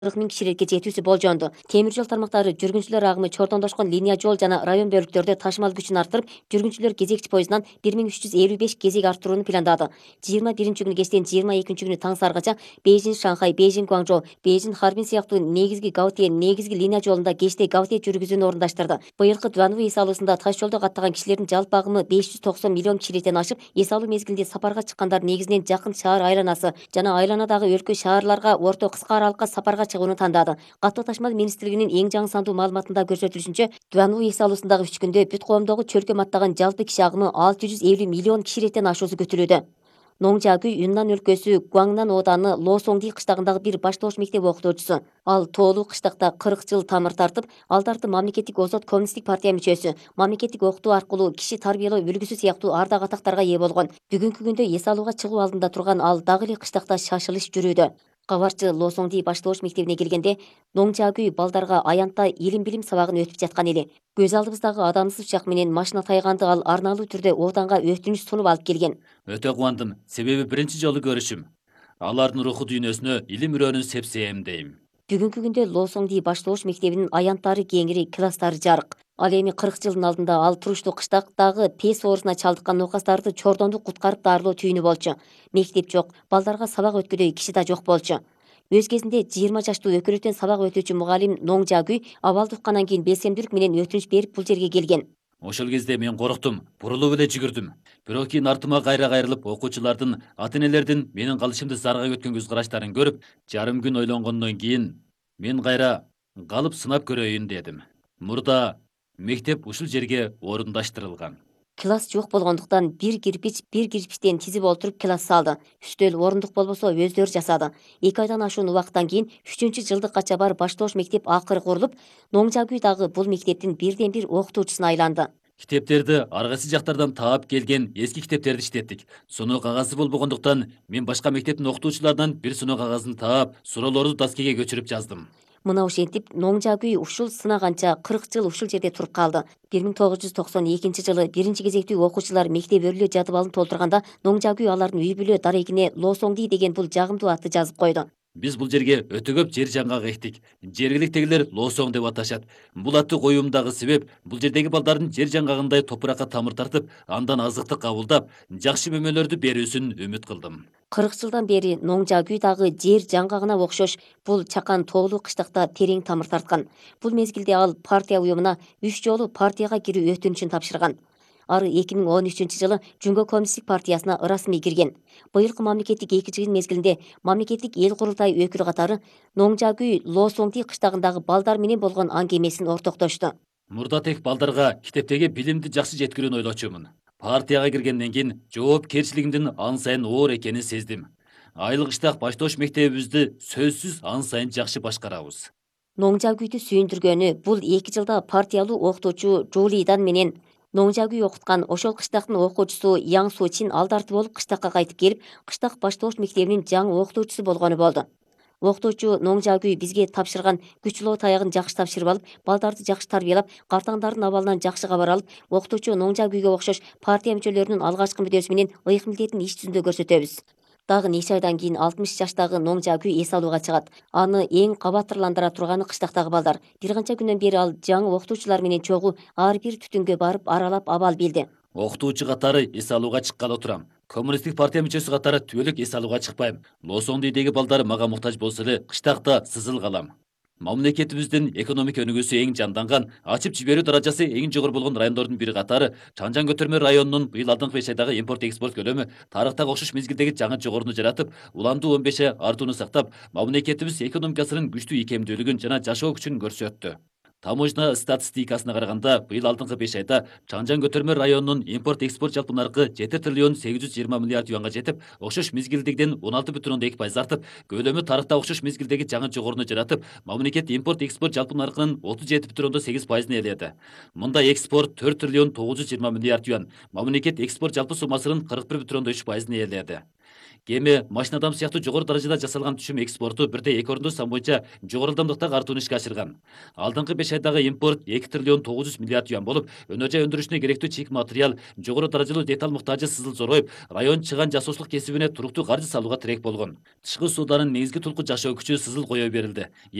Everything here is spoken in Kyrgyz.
40 миң кишилерге жетүүсү болжонду. Темир жол тармактары жүргүнчүлөр агымы чордондошкон линия жол жана район бөлүктөрдө ташымал күчүн арттырып, жүргүнчүлөр кезекчи поездунан 1355 кезек арттырууну пландады. 21 күнү кечтен 22 күнү таң сааргача Бейжин Шанхай, Бейжин Гуанчжоу, Бейжин Харбин сыяктуу негизги Гаутие негизги линия жолунда кечте Гаутие жүргүзүүнү орундаштырды. Быйылкы Дуанву эс алуусунда таш жолдо каттаган кишилердин жалпы агымы 590 миллион кишилерден ашып, эс алуу мезгилинде сапарга чыккандар негизинен жакын шаар айланасы жана айланадагы өлкө шаарларга орто кыска аралыкка сапарга чыгууну тандады. Каттоо ташмал министрлигинин эң жаңы сандуу маалыматында көрсөтүлүшүнчө, Дуанву эс алуусундагы 3 күндө бүт коомдогу чөлкөм аттаган жалпы киши агымы 650 миллион кишилерден ашуусу күтүлүүдө. Ноңжагүй Юннан өлкөсү Гуаңнан ооданы Лосоңди кыштагындагы бир баштоош мектеп окутуучусу. Ал Тоолу кыштакта 40 жыл тамыр тартып, алдарты мамлекеттик озот коммунисттик партия мүчөсү, мамлекеттик окутуу аркылуу киши тарбиялоо үлгүсү сыяктуу ардак атактарга ээ болгон. Бүгүнкү күндө эс алууга чыгуу алдында турган ал дагы эле кыштакта шашылыш жүрүүдө. Кабарчы Лосоңди баштоош мектебине келгенде, Ноңжагүй балдарга аянтта илим билим сабагын өтүп жаткан эле. Көз алдыбыздагы адамсыз учак менен машина тайганды ал арналуу түрдө Оотанга өтүнүч сунуп алып келген. Өтө кубандым, себеби биринчи жолу көрүшүм. Алардын руху дүйнөсүнө илим үрөөнүн сепсейм дейм. Бүгүнкү күндө Лосоңди баштоош мектебинин аянттары кеңири, класстары жарык. Ал эми 40 жылдын алдында ал туруштуу кыштактагы пес оорусуна чалдыккан нокастарды чордонду куткарып дарылоо түйүнү болчу. Мектеп жок, балдарга сабак өткөдөй киши да жок болчу. Өз кезинде 20 жаштуу өкүлөтөн сабак өтүүчү мугалим Ноңжагүй абалды уккандан кийин белсемдүүлүк менен өтүнүч берип бул жерге келген. Ошол кезде мен коруктум, бурулуп эле жүгүрдүм. Бирок кийин артыма кайрылып, окуучулардын, ата энелердин менин калышымды зарга көткөн көз караштарын көрүп, жарым күн ойлонгондон кийин мен кайра калып сынап көрөйүн дедим. Мурда мектеп ушул жерге орундаштырылган. Класс жок болгондуктан бир кирпичтен тизип олтуруп класс салды. Үстөл, орундук болбосо өздөрү жасады. 2 айдан ашуун убакыттан кийин 3-жылдыккача бар баштоош мектеп акыры курулуп, Ноңжагүй дагы бул мектептин бирден бир окутуучусуна айланды. Китептерди ар кайсы жактардан таап келген эски китептерди иштеттик. Суноо кагазы болбогондуктан мен башка мектептин окутуучуларынан бир суноо кагазын таап, суроолорду доскеге көчүрүп жаздым. Мына ошентип Ноңжагүй ушул сынаганча 40 жыл ушул жерде туруп калды. 1992 жылы биринчи кезектүү окуучулар мектеп өрүлө жадыбалын толтурганда, Ноңжагүй алардын үй бүлө дарегине Лосоңди деген бул жагымдуу атты жазып койду. Биз бул жерге өтө көп жер жаңгак эктик. Жергиликтегилер Лосоң деп аташат. Бул атты коюумдагы себеп бул жердеги балдардын жер жаңгагындай топуракка тамыр тартып, андан азыкты кабылдап, жакшы мөмөлөрдү берүүсүн үмүт кылдым. 40 жылдан бери Ноңжагүй дагы жер жаңгагына окшош бул чакан Тоолу кыштакта терең тамыр тарткан. Бул мезгилде ал партия уюмуна 3 жолу партияга кирүү өтүнүчүн тапшырган. Ары 2013 жылы Жүнгө коммунисттик партиясына ырасмий кирген. Быйылкы мамлекеттик 2 мезгилинде мамлекеттик эл курултай өкүлү катары Ноңжагүй Лосоңди кыштагындагы балдар менен болгон аңгемесин ортоктошту. Мурда тек балдарга китептеги билимди жакшы жеткирүүнү ойлочумун. Партияга киргенден кийин жоопкерчилигимдин ан сайын оор экенин сездим. Айыл кыштак баштоош мектебибизди сөзсүз ан сайын жакшы башкарабыз. Ноңжагүйдү сүйүндүргөнү бул 2 жылда партиялуу окутуучу Жулидан менен Ноңжагүй окуткан ошол кыштактын окуучусу Яң Сучин алдарты болуп кыштакка кайтып келип, кыштак баштоош мектебинин жаңы окутуучусу болгону болду. Окутуучу Ноңжагүй бизге тапшырган күчлөө таягын жакшы тапшырып алып, балдарды жакшы тарбиялап, картаңдардын абалынан жакшы кабар алып, окутуучу Ноңжагүйгө окшош партия мүчөлөрүнүн алгачкы мүдөөсү менен ыйык милдетин иш жүзүндө көрсөтөбүз. Дагы нече айдан кийин 60 жаштагы Ноңжагүй эс алууга чыгат. Аны эң кабаттырландыра турганы кыштактагы балдар. Бир канча күндөн бери ал жаңы окутуучулар менен чогуу ар бир түтүнгө барып аралап абал билди. Окутуучу катары эс алууга чыккалы турам. Коммунисттик партия мүчөсү катары түбөлүк эс алууга чыкпайм. Лосоңдийдеги балдар мага муктаж болсо эле кыштакта сызыл калам. Мамлекетибиздин экономика өнүгүүсү эң жанданган, ачып жиберүү даражасы эң жогору болгон райондордун бири катары Чанжан көтөрмө районунун быйыл алдыңкы 5 айдагы импорт экспорт көлөмү тарыхтагы окшош мезгилдеги жаңы жогоруну жаратып, уланду 15 артууну сактап, мамлекетибиз экономикасынын күчтүү икемдүүлүгүн жана жашоо күчүн көрсөттү. Таможня статистикасына караганда, быйыл алдыңкы 5 айда Чанжан көтөрмө районунун импорт экспорт жалпы наркы 7 триллион 820 миллиард юанга жетип, окшош мезгилдегиден 16,2% артып, көлөмү тарыхта окшош мезгилдеги жаңы жогоруну жаратып, мамлекет импорт экспорт жалпы наркынын 37,8%ын ээледи. Мында экспорт 4 триллион 920 миллиард юан, мамлекет экспорт жалпы суммасынын 41,3%ын ээледи. Кеме, машина адам сыяктуу жогору даражада жасалган түшүм экспорту 1,2 орунду сан боюнча жогору ылдамдыктагы артууну ишке ашырган. Алдыңкы 5 айдагы импорт 2 триллион 900 миллиард юан болуп, өнөр жай өндүрүшүнө керектүү чийик материал, жогору даражалуу деталь муктажы сызыл зоройуп, район чыган жасоочулук кесибине туруктуу каржы салууга тирек болгон. Тышкы сууданын негизги тулку жашоо күчү сызыл кое берилди.